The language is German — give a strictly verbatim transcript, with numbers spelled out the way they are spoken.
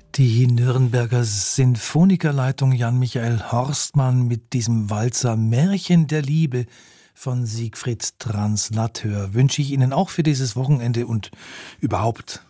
Die Nürnberger Sinfonikerleitung Jan-Michael Horstmann mit diesem Walzer Märchen der Liebe von Siegfried Translateur wünsche ich Ihnen auch für dieses Wochenende und überhaupt